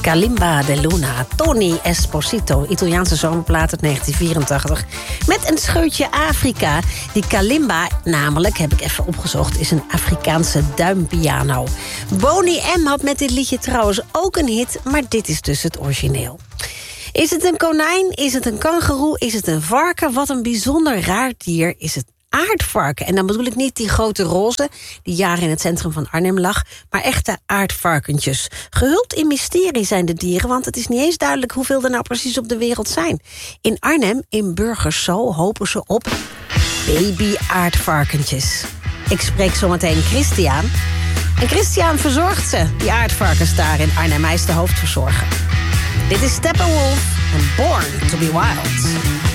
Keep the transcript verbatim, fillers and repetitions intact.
Kalimba de Luna, Tony Esposito, Italiaanse zomerplaat uit negentien vierentachtig. Met een scheutje Afrika. Die kalimba, namelijk, heb ik even opgezocht, is een Afrikaanse duimpiano. Boney M had met dit liedje trouwens ook een hit, maar dit is dus het origineel. Is het een konijn? Is het een kangoeroe? Is het een varken? Wat een bijzonder raar dier is het aardvarken. En dan bedoel ik niet die grote roze die jaren in het centrum van Arnhem lag, maar echte aardvarkentjes. Gehuld in mysterie zijn de dieren, want het is niet eens duidelijk hoeveel er nou precies op de wereld zijn. In Arnhem, in Burgerso, hopen ze op baby-aardvarkentjes. Ik spreek zometeen Christian. En Christian verzorgt ze, die aardvarkens daar in Arnhem. Hij is de hoofdverzorger. Dit is Steppenwolf en Born to be Wild.